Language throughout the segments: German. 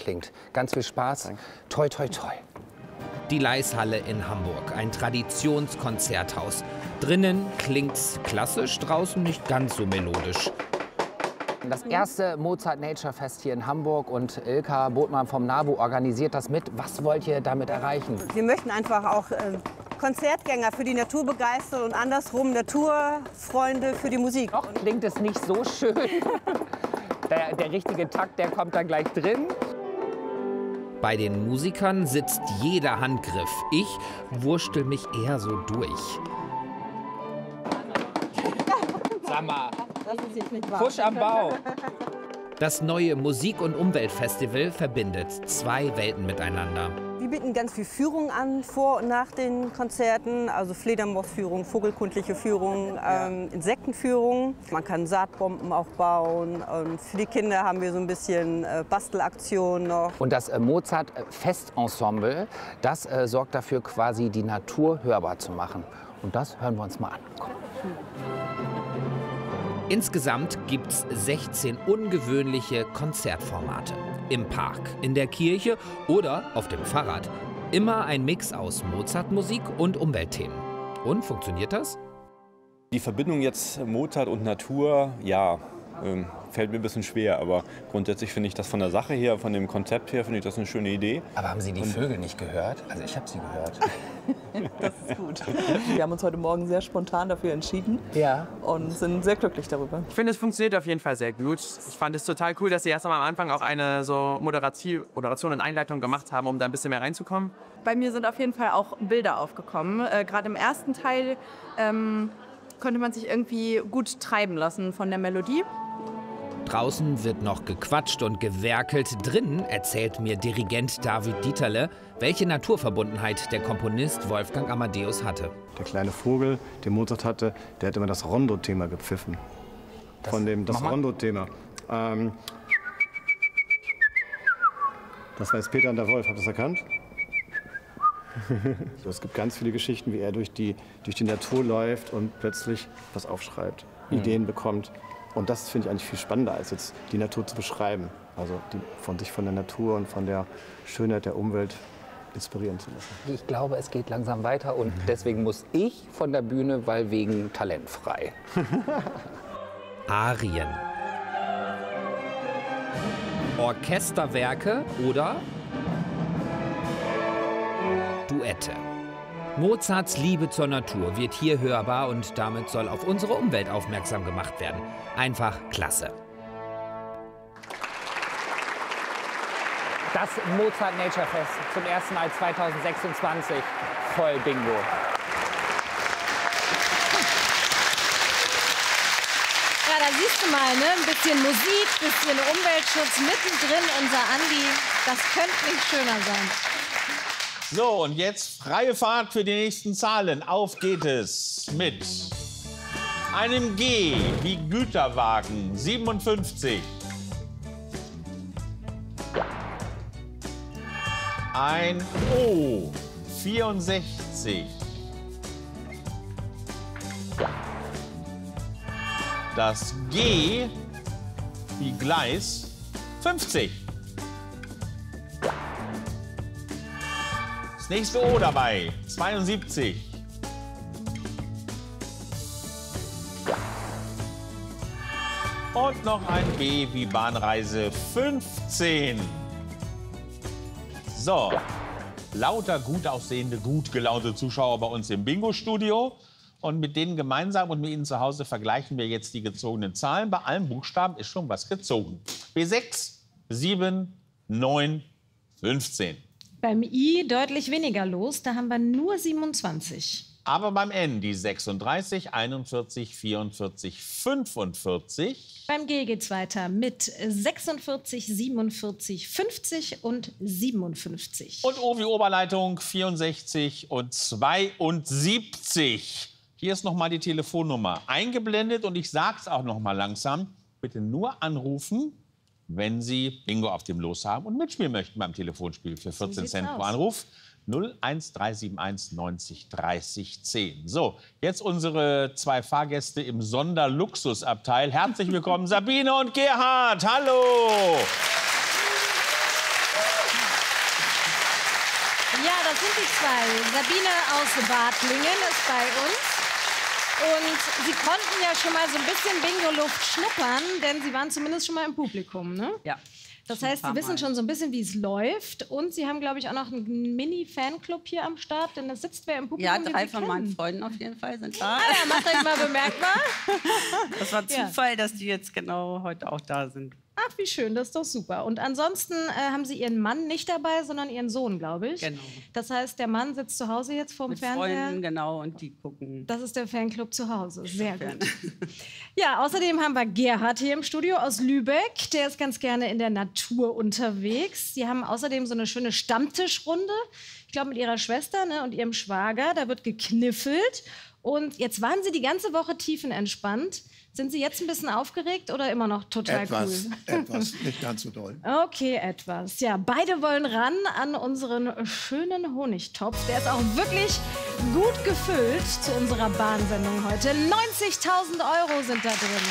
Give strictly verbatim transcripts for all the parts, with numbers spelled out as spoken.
klingt. Ganz viel Spaß. Danke. Toi, toi, toi. Die Leishalle in Hamburg, ein Traditionskonzerthaus. Drinnen klingt's klassisch, draußen nicht ganz so melodisch. Das erste Mozart Nature Fest hier in Hamburg und Ilka Botmann vom NABU organisiert das mit. Was wollt ihr damit erreichen? Wir möchten einfach auch äh, Konzertgänger für die Natur begeistern und andersrum Naturfreunde für die Musik. Doch, klingt es nicht so schön. der, der richtige Takt, der kommt dann gleich drin. Bei den Musikern sitzt jeder Handgriff. Ich wurstel mich eher so durch. Sag mal, Fusch am Bauch. Das neue Musik- und Umweltfestival verbindet zwei Welten miteinander. Wir bieten ganz viel Führung an vor und nach den Konzerten, also Fledermausführung, vogelkundliche Führung, ähm, Insektenführung. Man kann Saatbomben auch bauen und für die Kinder haben wir so ein bisschen äh, Bastelaktionen noch. Und das äh, Mozart Festensemble, das äh, sorgt dafür, quasi die Natur hörbar zu machen. Und das hören wir uns mal an. Komm. Insgesamt gibt's sechzehn ungewöhnliche Konzertformate. Im Park, in der Kirche oder auf dem Fahrrad. Immer ein Mix aus Mozart-Musik und Umweltthemen. Und funktioniert das? Die Verbindung jetzt Mozart und Natur, ja, ähm, fällt mir ein bisschen schwer. Aber grundsätzlich finde ich das von der Sache her, von dem Konzept her, finde ich das eine schöne Idee. Aber haben Sie die Vögel nicht gehört? Also ich habe sie gehört. Das ist gut. Wir haben uns heute Morgen sehr spontan dafür entschieden, ja, und sind sehr glücklich darüber. Ich finde, es funktioniert auf jeden Fall sehr gut. Ich fand es total cool, dass Sie erst am Anfang auch eine so Moderation, Moderation und Einleitung gemacht haben, um da ein bisschen mehr reinzukommen. Bei mir sind auf jeden Fall auch Bilder aufgekommen. Äh, Gerade im ersten Teil ähm, konnte man sich irgendwie gut treiben lassen von der Melodie. Draußen wird noch gequatscht und gewerkelt. Drinnen erzählt mir Dirigent David Dieterle, welche Naturverbundenheit der Komponist Wolfgang Amadeus hatte. Der kleine Vogel, den Mozart hatte, der hat immer das Rondo-Thema gepfiffen. Das, Von dem, das Rondo-Thema. Ähm, das war jetzt Peter und der Wolf, habt ihr das erkannt? So, es gibt ganz viele Geschichten, wie er durch die, durch die Natur läuft und plötzlich was aufschreibt, mhm. Ideen bekommt. Und das finde ich eigentlich viel spannender, als jetzt die Natur zu beschreiben. Also die, von sich von der Natur und von der Schönheit der Umwelt inspirieren zu lassen. Ich glaube, es geht langsam weiter und deswegen muss ich von der Bühne, weil wegen talentfrei. Arien. Orchesterwerke oder Duette. Mozarts Liebe zur Natur wird hier hörbar und damit soll auf unsere Umwelt aufmerksam gemacht werden. Einfach klasse. Das Mozart Nature Fest zum ersten Mal zweitausendsechsundzwanzig. Voll Bingo. Ja, da siehst du mal, ne? Ein bisschen Musik, ein bisschen Umweltschutz, mittendrin unser Andi. Das könnte nicht schöner sein. So, und jetzt freie Fahrt für die nächsten Zahlen. Auf geht es mit einem G wie Güterwagen, siebenundfünfzig. Ein O, vierundsechzig. Das G wie Gleis, fünfzig. Das nächste O dabei, zweiundsiebzig. Und noch ein B wie Bahnreise, fünfzehn. So, lauter gut aussehende, gut gelaunte Zuschauer bei uns im Bingo-Studio. Und mit denen gemeinsam und mit Ihnen zu Hause vergleichen wir jetzt die gezogenen Zahlen. Bei allen Buchstaben ist schon was gezogen. B sechs, sieben, neun, fünfzehn. Beim I deutlich weniger los, da haben wir nur siebenundzwanzig. Aber beim N die sechsunddreißig, einundvierzig, vierundvierzig, fünfundvierzig. Beim G geht's weiter mit sechsundvierzig, siebenundvierzig, fünfzig und siebenundfünfzig. Und O wie Oberleitung, vierundsechzig und zweiundsiebzig. Hier ist noch mal die Telefonnummer eingeblendet und ich sage es auch noch mal langsam. Bitte nur anrufen, wenn Sie Bingo auf dem Los haben und mitspielen möchten beim Telefonspiel für vierzehn Cent pro Anruf. null eins drei sieben eins neunzig dreißig zehn. So, jetzt unsere zwei Fahrgäste im Sonderluxusabteil. Herzlich willkommen, Sabine und Gerhard. Hallo! das sind die zwei. Sabine aus Wartlingen ist bei uns. Und Sie konnten ja schon mal so ein bisschen Bingo-Luft schnuppern, denn Sie waren zumindest schon mal im Publikum, ne? Ja. Das heißt, Sie wissen schon so ein bisschen, wie es läuft. Und Sie haben, glaube ich, auch noch einen Mini-Fanclub hier am Start, denn es sitzt wer im Publikum. Ja, drei von meinen Freunden auf jeden Fall sind da. Ah, ja, macht euch mal bemerkbar. Das war Zufall, ja, dass die jetzt genau heute auch da sind. Ach, wie schön, das ist doch super. Und ansonsten äh, haben Sie Ihren Mann nicht dabei, sondern Ihren Sohn, glaube ich. Genau. Das heißt, der Mann sitzt zu Hause jetzt vorm Mit Fernseher. Freunden, genau, und die gucken. Das ist der Fanclub zu Hause. Sehr gut. Ja, außerdem haben wir Gerhard hier im Studio aus Lübeck. Der ist ganz gerne in der Natur unterwegs. Sie haben außerdem so eine schöne Stammtischrunde. Ich glaube, mit Ihrer Schwester, ne, und Ihrem Schwager. Da wird gekniffelt. Und jetzt waren Sie die ganze Woche tiefenentspannt. Sind Sie jetzt ein bisschen aufgeregt oder immer noch total etwas, cool? Etwas, nicht ganz so doll. Okay, etwas. Ja, beide wollen ran an unseren schönen Honigtopf. Der ist auch wirklich gut gefüllt zu unserer Bahnsendung heute. neunzigtausend Euro sind da drin.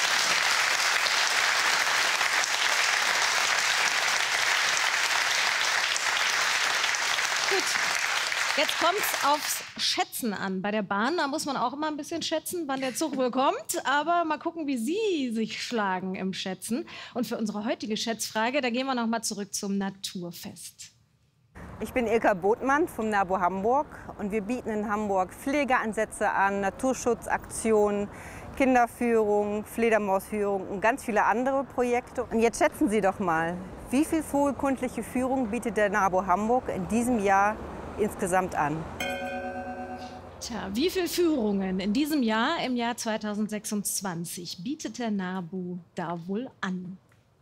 Gut. Jetzt kommt es aufs Schätzen an. Bei der Bahn, da muss man auch immer ein bisschen schätzen, wann der Zug wohl kommt. Aber mal gucken, wie Sie sich schlagen im Schätzen. Und für unsere heutige Schätzfrage, da gehen wir noch mal zurück zum Naturfest. Ich bin Ilka Botmann vom NABU Hamburg und wir bieten in Hamburg Pflegeansätze an, Naturschutzaktionen, Kinderführung, Fledermausführung und ganz viele andere Projekte. Und jetzt schätzen Sie doch mal, wie viel vogelkundliche Führung bietet der NABU Hamburg in diesem Jahr insgesamt an? Tja, wie viele Führungen in diesem Jahr, im Jahr zweitausendsechsundzwanzig, bietet der NABU da wohl an?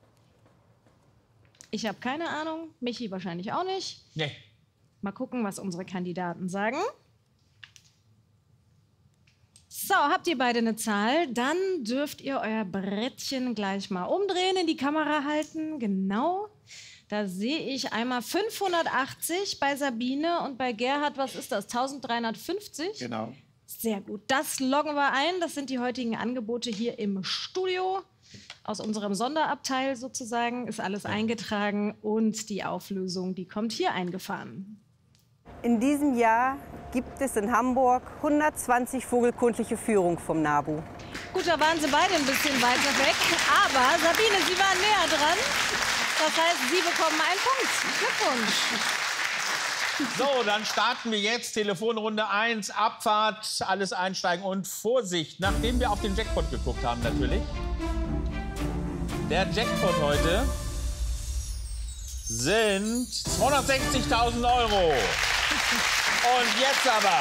Ich habe keine Ahnung, Michi wahrscheinlich auch nicht. Nee. Mal gucken, was unsere Kandidaten sagen. So, habt ihr beide eine Zahl? Dann dürft ihr euer Brettchen gleich mal umdrehen, in die Kamera halten. Genau. Da sehe ich einmal fünfhundertachtzig bei Sabine und bei Gerhard, was ist das, dreizehnhundertfünfzig? Genau. Sehr gut, das loggen wir ein. Das sind die heutigen Angebote hier im Studio. Aus unserem Sonderabteil sozusagen ist alles eingetragen und die Auflösung, die kommt hier eingefahren. In diesem Jahr gibt es in Hamburg hundertzwanzig vogelkundliche Führungen vom NABU. Gut, da waren Sie beide ein bisschen weiter weg, aber Sabine, Sie waren näher dran. Das heißt, Sie bekommen einen Punkt. Glückwunsch. So, dann starten wir jetzt. Telefonrunde eins, Abfahrt, alles einsteigen und Vorsicht, nachdem wir auf den Jackpot geguckt haben natürlich. Der Jackpot heute sind zweihundertsechzigtausend Euro. Und jetzt aber.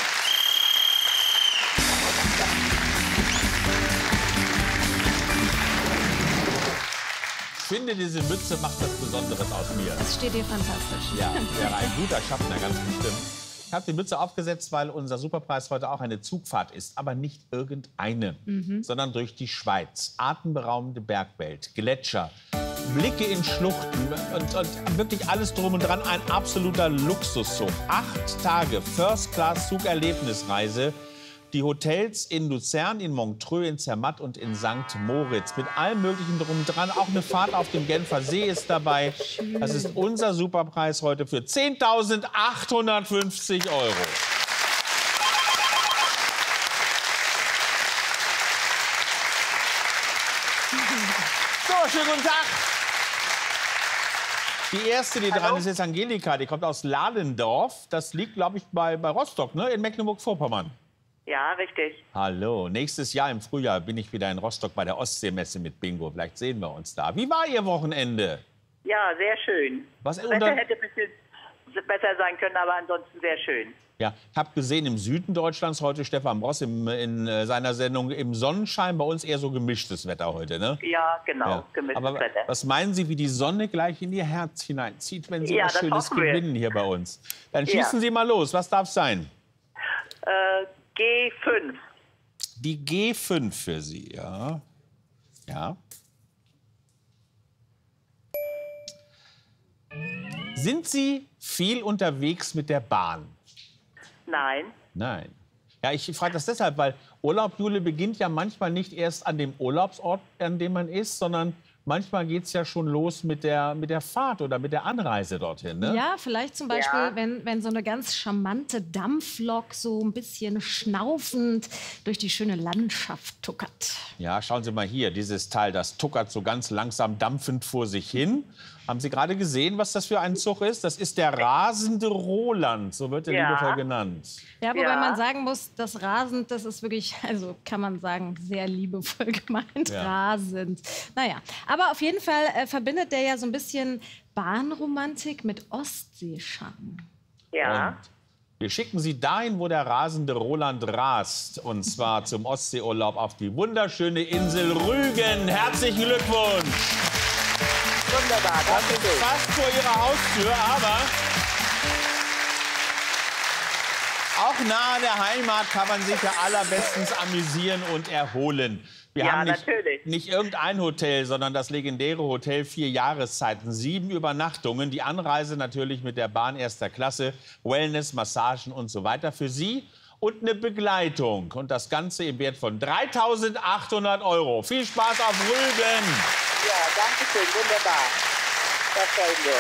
Ich finde, diese Mütze macht was Besonderes aus mir. Das steht dir fantastisch. Ja, wäre ein guter Schaffner, ganz bestimmt. Ich habe die Mütze aufgesetzt, weil unser Superpreis heute auch eine Zugfahrt ist. Aber nicht irgendeine, Mhm. sondern durch die Schweiz. Atemberaubende Bergwelt, Gletscher, Blicke in Schluchten und, und wirklich alles drum und dran. Ein absoluter Luxuszug. Acht Tage First-Class-Zug-Erlebnisreise. Die Hotels in Luzern, in Montreux, in Zermatt und in Sankt Moritz. Mit allem Möglichen drum und dran. Auch eine Fahrt auf dem Genfer See ist dabei. Das ist unser Superpreis heute für zehntausendachthundertfünfzig Euro. So, schönen guten Tag. Die erste, die dran ist, ist Angelika. Die kommt aus Ladendorf. Das liegt, glaube ich, bei, bei Rostock, ne? In Mecklenburg-Vorpommern. Ja, richtig. Hallo, nächstes Jahr im Frühjahr bin ich wieder in Rostock bei der Ostseemesse mit Bingo. Vielleicht sehen wir uns da. Wie war Ihr Wochenende? Ja, sehr schön. Was, das und Wetter dann- hätte ein bisschen besser sein können, aber ansonsten sehr schön. Ja, ich habe gesehen, im Süden Deutschlands heute Stefan Bross im, in äh, seiner Sendung im Sonnenschein. Bei uns eher so gemischtes Wetter heute, ne? Ja, genau, Ja. gemischtes Aber Wetter. was meinen Sie, wie die Sonne gleich in Ihr Herz hineinzieht, wenn Sie Ja, was das Schönes hoffen wir. gewinnen hier bei uns? Dann Ja. schießen Sie mal los. Was darf sein? Äh, G fünf. Die G fünf für Sie, ja. Ja. Sind Sie viel unterwegs mit der Bahn? Nein. Nein. Ja, ich frage das deshalb, weil Urlaub, Jule, beginnt ja manchmal nicht erst an dem Urlaubsort, an dem man ist, sondern manchmal geht es ja schon los mit der, mit der Fahrt oder mit der Anreise dorthin, ne? Ja, vielleicht zum Beispiel, Ja. wenn, wenn so eine ganz charmante Dampflok so ein bisschen schnaufend durch die schöne Landschaft tuckert. Ja, schauen Sie mal hier, dieses Teil, das tuckert so ganz langsam dampfend vor sich hin. Haben Sie gerade gesehen, was das für ein Zug ist? Das ist der rasende Roland, so wird er Ja. liebevoll genannt. Ja, wobei Ja. man sagen muss, das rasend, das ist wirklich, also kann man sagen, sehr liebevoll gemeint, Ja. rasend. Naja, aber auf jeden Fall äh, verbindet der ja so ein bisschen Bahnromantik mit Ostseescharme. Ja. Und wir schicken Sie dahin, wo der rasende Roland rast. Und zwar zum Ostseeurlaub auf die wunderschöne Insel Rügen. Herzlichen Glückwunsch! Wunderbar, Das danke ist schön. fast vor Ihrer Haustür, aber auch nahe der Heimat kann man sich ja allerbestens amüsieren und erholen. Wir Ja, haben nicht, natürlich. nicht irgendein Hotel, sondern das legendäre Hotel Vier Jahreszeiten. Sieben Übernachtungen, die Anreise natürlich mit der Bahn erster Klasse, Wellness, Massagen und so weiter für Sie. Und eine Begleitung. Und das Ganze im Wert von dreitausendachthundert Euro. Viel Spaß auf Rügen! Ja, danke schön, wunderbar. Das freuen wir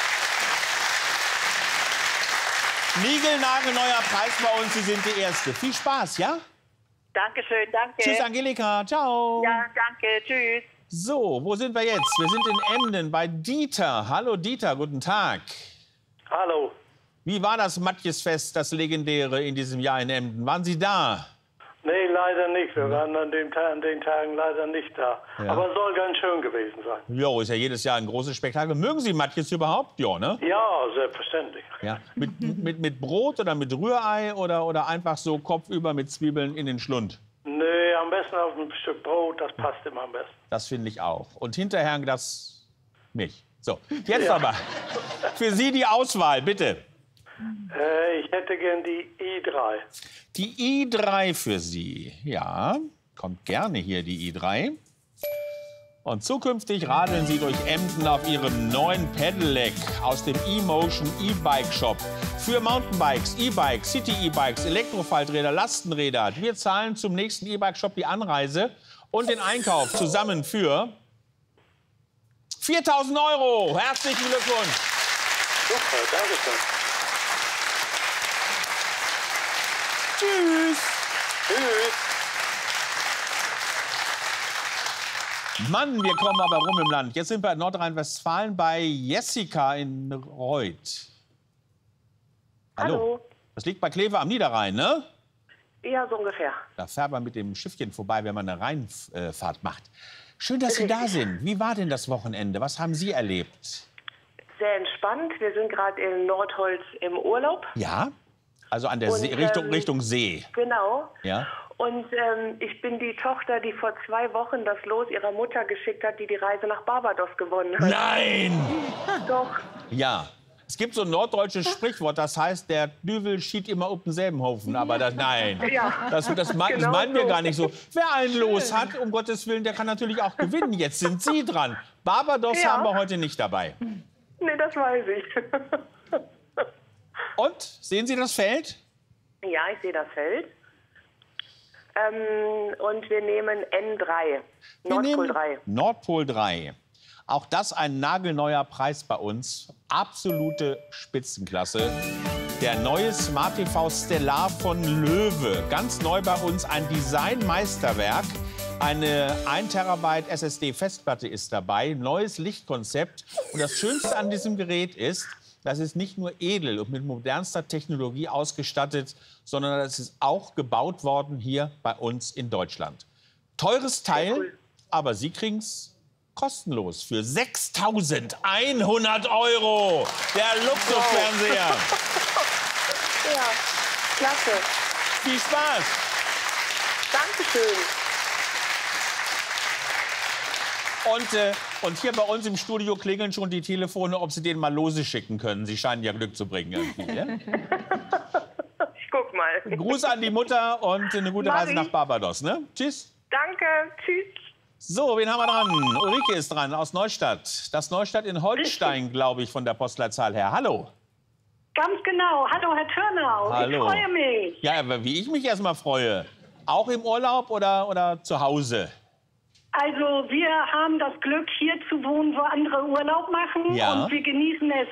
uns. Niegelnagelneuer Preis bei uns. Sie sind die Erste. Viel Spaß, ja? Dankeschön, danke. Tschüss, Angelika. Ciao. Ja, danke, tschüss. So, wo sind wir jetzt? Wir sind in Emden bei Dieter. Hallo Dieter, guten Tag. Hallo. Wie war das Matjesfest, das legendäre in diesem Jahr in Emden? Waren Sie da? Nee, leider nicht. Wir waren an, dem Ta an den Tagen leider nicht da. Ja. Aber soll ganz schön gewesen sein. Jo, ist ja jedes Jahr ein großes Spektakel. Mögen Sie Matjes überhaupt? Ja, ne? Ja, selbstverständlich. Ja. Mit, mit, mit Brot oder mit Rührei oder, oder einfach so kopfüber mit Zwiebeln in den Schlund? Nee, am besten auf ein Stück Brot, das passt immer am besten. Das finde ich auch. Und hinterher ein Glas Milch. So, jetzt Ja. aber für Sie die Auswahl, bitte. Äh, ich hätte gern die i drei. Die i drei für Sie. Ja, kommt gerne hier die i drei. Und zukünftig radeln Sie durch Emden auf Ihrem neuen Pedelec aus dem E-Motion E-Bike Shop. Für Mountainbikes, E-Bikes, City-E-Bikes, Elektrofalträder, Lastenräder. Wir zahlen zum nächsten E-Bike Shop die Anreise und den Einkauf zusammen für viertausend Euro. Herzlichen Glückwunsch. Super, danke schön. Tschüss. Tschüss. Mann, wir kommen aber rum im Land. Jetzt sind wir in Nordrhein-Westfalen bei Jessica in Reuth. Hallo. Hallo. Das liegt bei Kleve am Niederrhein, ne? Ja, so ungefähr. Da fährt man mit dem Schiffchen vorbei, wenn man eine Rheinfahrt macht. Schön, dass Sie da sind. Wie war denn das Wochenende? Was haben Sie erlebt? Sehr entspannt. Wir sind gerade in Nordholz im Urlaub. Ja? Also an der Und, See, Richtung, ähm, Richtung See. Genau. Ja? Und ähm, ich bin die Tochter, die vor zwei Wochen das Los ihrer Mutter geschickt hat, die die Reise nach Barbados gewonnen hat. Nein! Doch. Ja. Es gibt so ein norddeutsches Sprichwort, das heißt, der Düvel schied immer auf denselben Haufen. Aber das, nein, Ja. das, das, mein, das Genau meinen wir so. gar nicht so. Wer ein Los hat, um Gottes Willen, der kann natürlich auch gewinnen. Jetzt sind Sie dran. Barbados Ja. haben wir heute nicht dabei. Nee, das weiß ich. Und, sehen Sie das Feld? Ja, ich sehe das Feld. Ähm, und wir nehmen N drei. Wir Nordpol nehmen drei. Nordpol drei. Auch das ein nagelneuer Preis bei uns. Absolute Spitzenklasse. Der neue Smart T V Stellar von Löwe. Ganz neu bei uns, ein Design-Meisterwerk. Eine ein Terabyte S S D-Festplatte ist dabei. Neues Lichtkonzept. Und das Schönste an diesem Gerät ist, das ist nicht nur edel und mit modernster Technologie ausgestattet, sondern es ist auch gebaut worden hier bei uns in Deutschland. Teures Teil, aber Sie kriegen es kostenlos für sechstausendeinhundert Euro. Der Luxusfernseher. Ja, klasse. Viel Spaß. Dankeschön. Und, äh, und hier bei uns im Studio klingeln schon die Telefone, ob Sie den mal lose schicken können. Sie scheinen ja Glück zu bringen irgendwie. Ja? Ich guck mal. Gruß an die Mutter und eine gute Mach Reise ich. nach Barbados. Ne? Tschüss. Danke. Tschüss. So, wen haben wir dran? Ulrike ist dran aus Neustadt. Das Neustadt in Holstein, glaube ich, von der Postleitzahl her. Hallo. Ganz genau. Hallo, Herr Törnau. Hallo. Ich freue mich. Ja, aber wie ich mich erst mal freue. Auch im Urlaub oder, oder zu Hause? Also wir haben das Glück, hier zu wohnen, wo andere Urlaub machen. Ja. Und wir genießen es